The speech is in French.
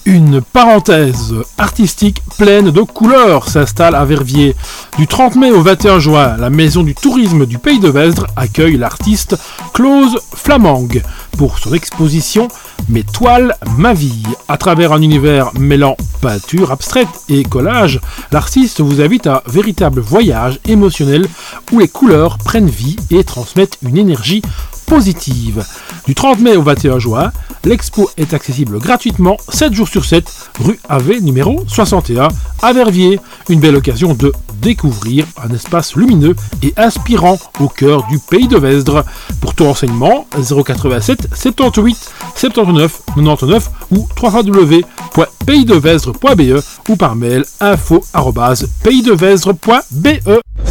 Une parenthèse artistique pleine de couleurs s'installe à Verviers. Du 30 mai au 21 juin, la Maison du Tourisme du Pays de Vesdre accueille l'artiste Clause Flamang pour son exposition Mes toiles, ma vie. À travers un univers mêlant peinture abstraite et collage, l'artiste vous invite à un véritable voyage émotionnel où les couleurs prennent vie et transmettent une énergie positive. Du 30 mai au 21 juin, l'expo est accessible gratuitement 7 jours sur 7, rue AV numéro 61 à Verviers. Une belle occasion de découvrir un espace lumineux et inspirant au cœur du Pays de Vesdre. Pour tout renseignement, 087 78 79 99 ou www.paysdevesdre.be ou par mail info@paysdevesdre.be.